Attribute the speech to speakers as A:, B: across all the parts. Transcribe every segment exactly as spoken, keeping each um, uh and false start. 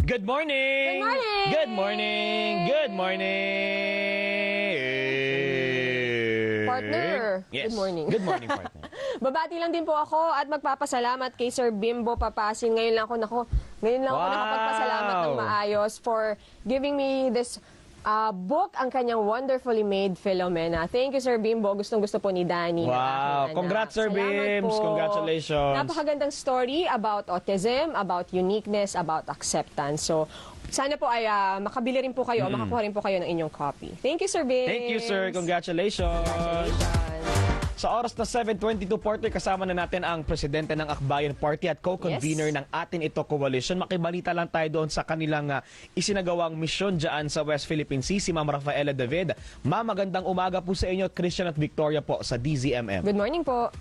A: Good morning!
B: Good morning!
A: Good morning! Good morning!
B: Partner,
A: Yes.
B: good morning.
A: Good morning, partner.
B: Babati lang din po ako at magpapasalamat kay Sir Bimbo Papasin. Ngayon lang ako, nako, ngayon lang ako
A: Wow!
B: nakapagpasalamat ng maayos for giving me this uh, book, ang kanyang Wonderfully Made Philomena. Thank you, Sir Bimbo. Gustong-gusto po ni Danny. ng
A: Wow!
B: aking anak.
A: Congrats, Sir
B: Salamat
A: Bims!
B: po.
A: Congratulations!
B: Napakagandang story about autism, about uniqueness, about acceptance. So, sana po ay uh, makabili rin po kayo o makakuha rin po kayo ng inyong copy. Thank you, Sir Bims.
A: Thank you, sir. Congratulations!
B: Congratulations.
A: Sa oras na seven twenty-two, partner, kasama na natin ang presidente ng Akbayan Party at co-convener
B: Yes.
A: ng Atin Ito Coalition. Makibalita lang tayo doon sa kanilang uh, isinagawang misyon dyan sa West Philippine Sea, si Ma'am Rafaela David. Ma'am, magandang umaga po sa inyo, Christian at Victoria po sa D Z M M.
B: Good morning po.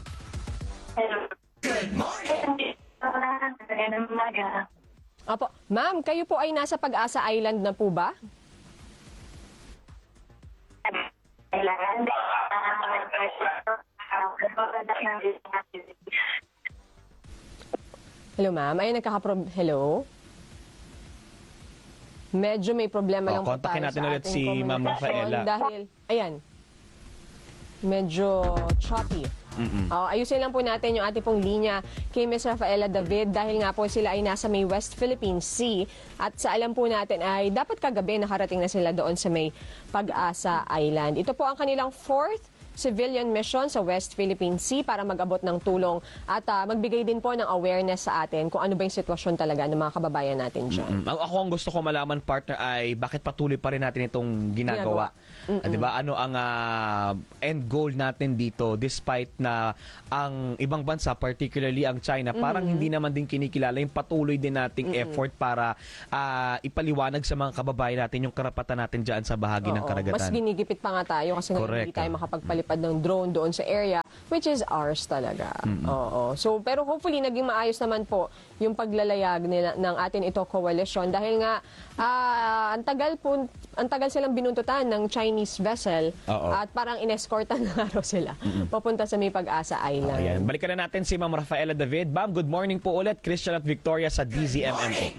C: Good morning. Magandang umaga.
B: Opo. Ma'am, kayo po ay nasa Pag-asa Island na po ba?
C: Kailangan.
B: Hello, ma'am. Ay, nagkakapro... Hello? Medyo may problema
A: Oh,
B: lang po
A: kontakin
B: tayo
A: natin
B: sa
A: ulit
B: ating
A: si Ma'am
B: komunikasyon
A: Rafaela.
B: Dahil, ayan, medyo choppy. Oh, ayusin lang po natin yung ating pong linya kay Miss Rafaela David dahil nga po sila ay nasa may West Philippine Sea at sa alam po natin ay dapat kagabi nakarating na sila doon sa may Pag-asa Island. Ito po ang kanilang fourth civilian mission sa West Philippine Sea para mag-abot ng tulong at uh, magbigay din po ng awareness sa atin kung ano ba yung sitwasyon talaga ng mga kababayan natin dyan.
A: Mm, Ako ang gusto ko malaman, partner, ay bakit patuloy pa rin natin itong ginagawa. Ah, di ba? Ano ang ah, end goal natin dito despite na ang ibang bansa, particularly ang China, parang hindi naman din kinikilala yung patuloy din nating effort para ah, ipaliwanag sa mga kababayan natin yung karapatan natin dyan sa bahagi ng
B: Oo,
A: karagatan.
B: mas ginigipit pa nga tayo kasi nga
A: Correct,
B: hindi tayo
A: ah.
B: makapagpalipad ng drone doon sa area which is ours talaga. Oo. So pero hopefully naging maayos naman po yung paglalayag nila, ng Atin Ito Coalition dahil nga ah, ang tagal po ang tagal silang binuntutan ng Chinese vessel
A: Oo.
B: at parang inescortan na araw sila papunta sa may Pag-asa Island.
A: Ayan. Balikan na natin si Ma'am Rafaela David. Ma'am, good morning po ulit. Christian at Victoria sa D Z M M po.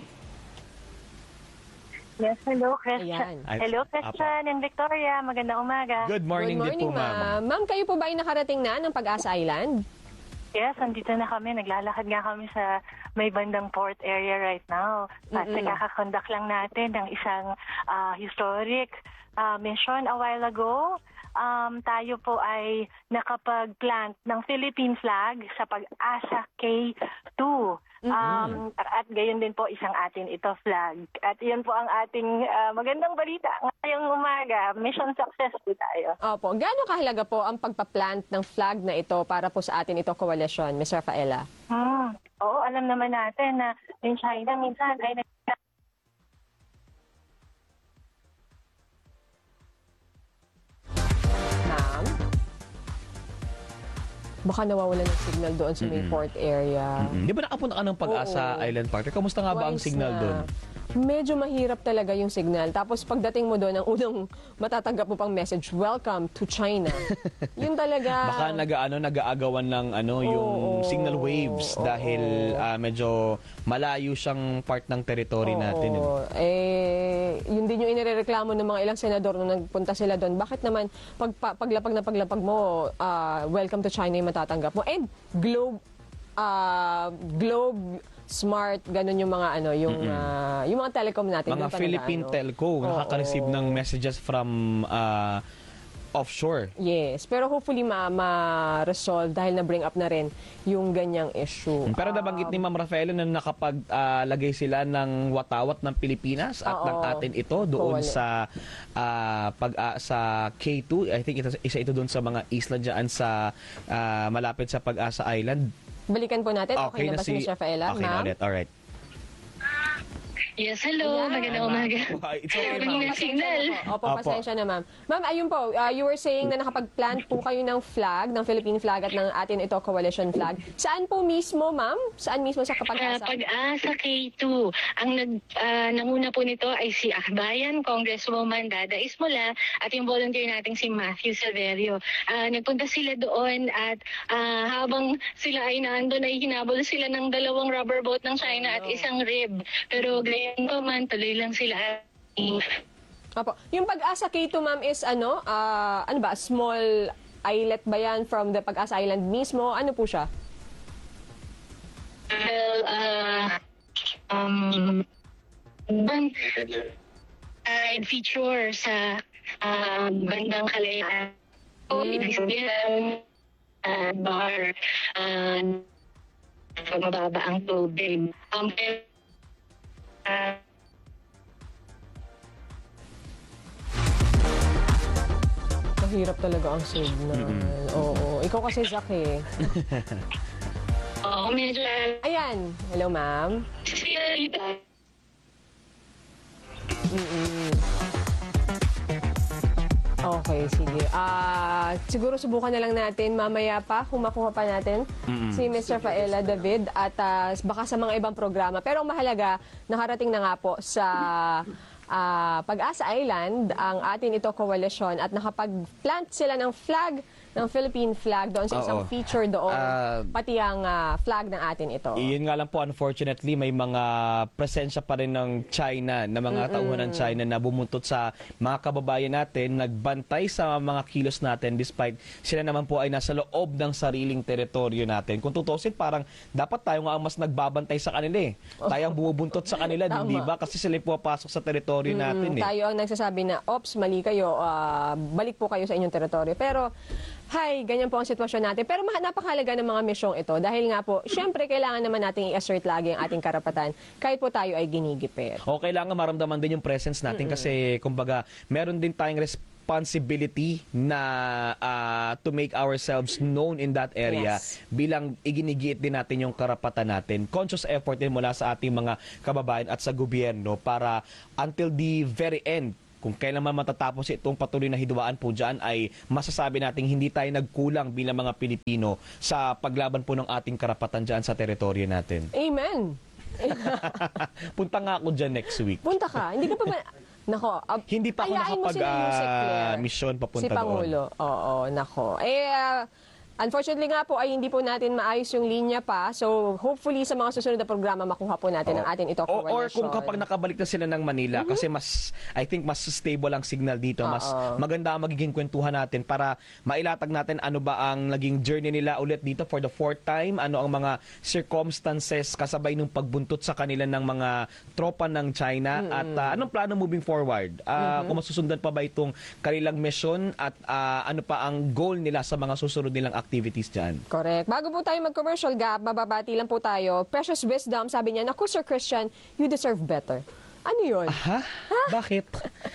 C: Yes, hello, Christian.
B: Ayan.
A: Ay,
C: Hello, Christian and Victoria. Magandang umaga.
A: Good morning,
B: Good morning,
A: din po, ma'am.
B: Ma'am, kayo po ba ay nakarating na ng Pag-asa Island?
C: Yes, andito na kami. Naglalakad nga kami sa may bandang port area right now. At nagkakakondak lang natin ng isang ah, historic ah, mission a while ago. Um, tayo po ay nakapag-plant ng Philippine flag sa Pag-asa K two. Um, at gayon din po isang Atin Ito flag. At iyon po ang ating ah, magandang balita ngayong umaga. Mission success po tayo.
B: Opo. Gaano kahalaga po ang pagpa-plant ng flag na ito para po sa Atin Ito Coalition, Miss Rafaela?
C: Hmm. Oo, alam naman natin na in China minsan ay nag-
B: Ma'am? Baka nawawala ng signal doon sa may port area.
A: Mm, Di ba nakapunta ka ng Pag-asa
B: Oo.
A: Island, partner? Kamusta nga ba ang
B: Twice
A: signal
B: na.
A: doon?
B: Medyo mahirap talaga yung signal. Tapos pagdating mo doon, ang unang matatanggap mo pang message, welcome to China. Yun talaga.
A: Baka nag-ano nag-aagawan ng ano yung
B: Oo,
A: signal waves
B: oo.
A: dahil ah, medyo malayo siyang part ng territory natin. eh.
B: Oo. Eh, yun din yung inireklamo ng mga ilang senador nung nagpunta sila doon. Bakit naman pag, pa- paglapag na paglapag mo, ah, welcome to China yung matatanggap mo. And globe, ah, globe, smart, ganun yung mga ano, yung ah, yung mga telecom natin.
A: Mga
B: Ganun talaga,
A: Philippine
B: ano.
A: telco
B: Oo.
A: nakaka-receive ng messages from ah, offshore.
B: Yes, pero hopefully ma- ma-resolve dahil na-bring up na rin yung ganyang issue.
A: Pero nabanggit ni Ma'am Rafaela na nakapaglagay sila ng watawat ng Pilipinas at
B: Oo.
A: ng Atin Ito doon
B: Coalition.
A: sa ah, pag ah, sa K two. I think ito, isa ito doon sa mga isla dyan sa ah, malapit sa Pag-asa Island.
B: Balikan po natin. Okay, na ba si Miss Rafaela?
A: Okay na
B: Ma'am?
A: ulit. Alright.
D: Yes, hello.
B: Ayan.
D: Magandang umaga.
A: Okay, it's okay,
D: Morning
A: ma'am.
D: na signal.
B: Opo,
A: Opo.
B: pasensya na ma'am. Ma'am, ayun po, uh, you were saying na nakapag-plant po kayo ng flag, ng Philippine flag at ng Atin Ito Coalition flag. Saan po mismo, ma'am? Saan mismo sa
D: Sa
B: Pag-asa?
D: Pag-asa K two, ang nag, ah, nanguna po nito ay si Akbayan, Congresswoman Dada Ismola, at yung volunteer nating si Matthew Severio. Ah, nagpunta sila doon at ah, habang sila ay naandun ay hinabol sila ng dalawang rubber boat ng China at isang rib. Pero gayon Ngayon po man, tuloy lang sila.
B: Opo. Yung Pag-asa K two, ma'am, is ano? ah, ano ba? Small islet ba yan from the Pag-asa Island mismo? Ano po siya?
D: Well, uh, um, band, uh, feature sa uh, bandang Kalayaan. O, ibig sabihin, uh, bar, uh, mababa ang tubig. Um, uh,
B: Mahirap talaga ang signal. Oo. Ikaw kasi, Zach, eh.
D: Oo, medyo,
B: Ayan. Hello, ma'am.
D: siya,
B: Okay, sige. Ah, siguro subukan na lang natin mamaya pa kung makuha pa natin si Miss Rafaela David at ah, baka sa mga ibang programa. Pero ang mahalaga, nakarating na nga po sa ah, Pag-asa Island ang atin ito coalition at nakapag-plant sila ng flag, ng Philippine flag doon sa isang
A: Oo.
B: feature doon.
A: Ah,
B: pati ang ah, flag ng atin ito.
A: Iyon nga lang po, unfortunately, may mga presensya pa rin ng China, na mga tauhan ng China na bumuntot sa mga kababayan natin, nagbantay sa mga kilos natin despite sila naman po ay nasa loob ng sariling teritoryo natin. Kung tutusin, parang dapat tayo nga ang mas nagbabantay sa kanila eh. Tayo ang bumubuntot sa kanila,
B: Tama.
A: di ba? Kasi sila yung pumapasok sa teritoryo natin eh.
B: Tayo ang nagsasabi na, ops, mali kayo, ah, balik po kayo sa inyong teritoryo. Pero, hi, ganyan po ang sitwasyon natin. Pero ma- napakahalaga ng mga misyong ito dahil nga po, syempre, kailangan naman nating i-assert lagi ang ating karapatan kahit po tayo ay ginigipit.
A: O kailangan maramdaman din yung presence natin kasi kumbaga meron din tayong responsibility na ah, to make ourselves known in that area
B: Yes.
A: bilang iginigiit din natin yung karapatan natin. Conscious effort din mula sa ating mga kababayan at sa gobyerno para until the very end, kung kailan man matatapos itong patuloy na hidwaan po dyan, ay masasabi natin hindi tayo nagkulang bilang mga Pilipino sa paglaban po ng ating karapatan dyan sa teritoryo natin.
B: Amen!
A: Punta nga ako dyan next week.
B: Punta ka. Hindi ka pa ba... Nako. ab-
A: Hindi pa ako
B: ayain mo si
A: nakapag
B: Music
A: ah,
B: Claire.
A: mission papunta
B: Si Pangulo. Oo, nako. Eh, ah, unfortunately nga po ay hindi po natin maayos yung linya pa. So, hopefully sa mga susunod na programa makuha po natin ang atin ito
A: O, or kung
B: coalition.
A: kapag nakabalik na sila ng Manila, kasi mas, I think mas stable ang signal dito, mas
B: Oo.
A: maganda ang magiging kwentuhan natin para mailatag natin ano ba ang naging journey nila ulit dito for the fourth time, ano ang mga circumstances kasabay nung pagbuntot sa kanila ng mga tropa ng China at ah, anong plano moving forward. Ah, Kung masusundan pa ba itong kanilang mission at ah, ano pa ang goal nila sa mga susunod nilang activities dyan.
B: Correct. Bago po tayo mag-commercial gap, bababati lang po tayo. Precious Wisdom, sabi niya, naku Sir Christian, you deserve better. Ano yun?
A: Ha? Bakit?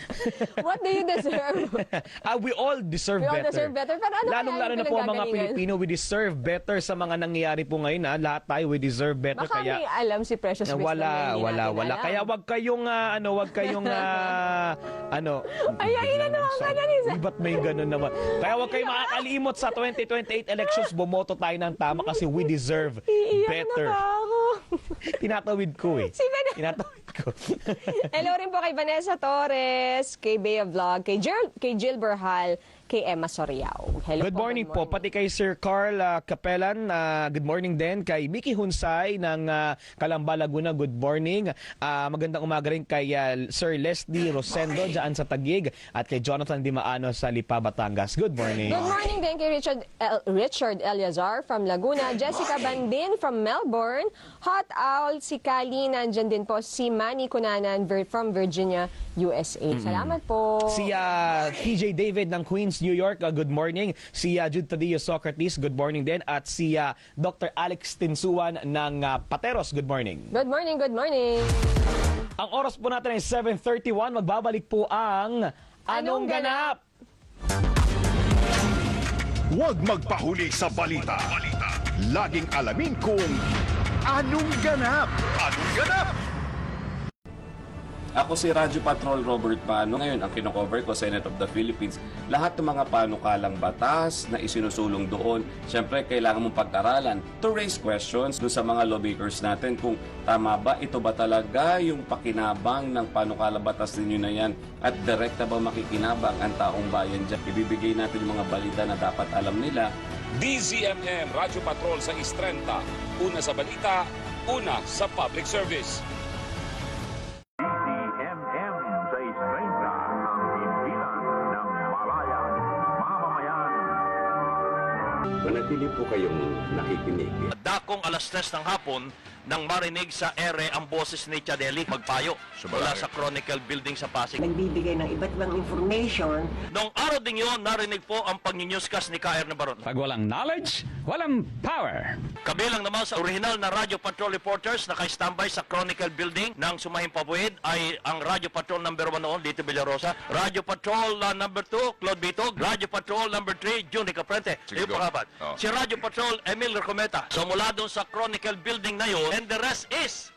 B: What do you deserve?
A: Ah, we all deserve
B: We all
A: better.
B: deserve better. Pero ano kaya
A: Lalong-lalo
B: yung
A: na po ang mga
B: pinanggagalingan?
A: Pilipino, we deserve better sa mga nangyayari po ngayon. Ha? Lahat tayo, we deserve better.
B: Baka
A: kaya
B: may alam si Precious
A: na
B: Wisdom na
A: wala,
B: hindi
A: wala,
B: natin
A: wala.
B: alam.
A: Kaya wag kayong, ah, ano, wag kayong, ah, ano.
B: Ay, ay, na naman ka na rin.
A: Di ba't may ganun naman? Kaya wag kayong makakalimot sa twenty twenty-eight elections, bumoto tayo ng tama kasi we deserve
B: Iiyak
A: better.
B: na ba ako?
A: Tinatawid ko eh.
B: Sige na.
A: Tinatawid ko.
B: Hello rin po kay Vanessa Torres, kay Bea Vlog, kay Jill, kay Jill Berhal, kay Emma Soriao. Hello
A: Good
B: po,
A: morning po. Pati kay Sir Carl uh, Capelan, uh, good morning din. Kay Mickey Hunsay ng uh, Calamba, Laguna, good morning. Uh, magandang umaga rin kay uh, Sir Leslie Rosendo dyan sa Taguig at kay Jonathan Dimaano sa Lipa, Batangas. Good morning.
B: Good morning din kay Richard El Richard Eliazar from Laguna, Jessica Bandin from Melbourne, Hot Owl, si Kali, nandyan din po si Manny Cunanan vir- from Virginia, U S A. Salamat po.
A: Si uh, T J David ng Queens, New York, uh, good morning. Si uh, Jude Tadillo Socrates, good morning din. At si uh, Doctor Alex Tinsuan ng uh, Pateros, good morning.
B: Good morning, good morning.
A: Ang oras po natin ay seven thirty-one. Magbabalik po ang Anong Ganap?
E: Huwag magpahuli sa balita. Laging alamin kung anong ganap. Anong ganap?
F: Ako si Radyo Patrol Robert Pano. Ngayon, ang kinocover ko, Senate of the Philippines. Lahat ng mga panukalang batas na isinusulong doon, syempre kailangan mong pag-aralan to raise questions doon sa mga lawmakers natin kung tama ba, ito ba talaga yung pakinabang ng panukalang batas ninyo na yan at direkta ba makikinabang ang taong bayan dyan. Ibibigay natin yung mga balita na dapat alam nila.
G: D Z M M Radyo Patrol sa Istrenta. Una sa balita, una sa public service.
H: mabili po kayong nakikinig.
I: Dakong alas tres ng hapon nang marinig sa ere ang boses ni Chadeli magpayo mula sa Chronicle Building sa Pasig.
J: Nagbibigay ng iba't ibang information.
I: Noong araw din yun, narinig po ang pag-newscast ni K R Nabaron.
K: Pag walang knowledge, walang power.
I: Kabilang naman sa original na Radio Patrol reporters na kay-standby sa Chronicle Building ng Sumahing Pabuid ay ang Radio Patrol number one noon, Dito Villarosa, Radio Patrol uh, number two, Claude Bitog, Radio Patrol number three, Juni Caprente. Yung pangapat.
G: Oh.
I: Si Radio Patrol, Emil Recometa. So mula doon sa Chronicle Building na yun, and the rest is